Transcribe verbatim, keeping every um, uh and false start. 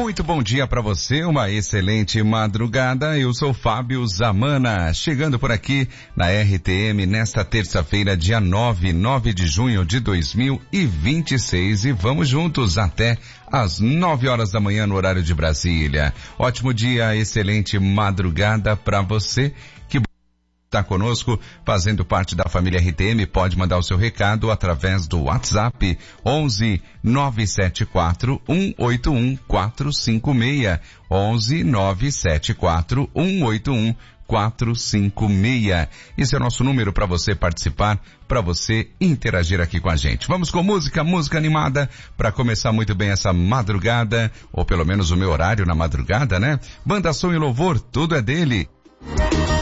Muito bom dia para você, uma excelente madrugada. Eu sou Fábio Zamana, chegando por aqui na R T M nesta terça-feira, dia nove, nove de junho de dois mil e vinte e seis, e vamos juntos até às nove horas da manhã no horário de Brasília. Ótimo dia, excelente madrugada para você que está conosco, fazendo parte da família R T M. Pode mandar o seu recado através do WhatsApp onze nove sete quatro um oito um quatro cinco seis, onze nove sete quatro um oito um quatro cinco seis. Esse é o nosso número para você participar, para você interagir aqui com a gente. Vamos com música, música animada, para começar muito bem essa madrugada, ou pelo menos o meu horário na madrugada, né? Banda Som e Louvor, tudo é dele.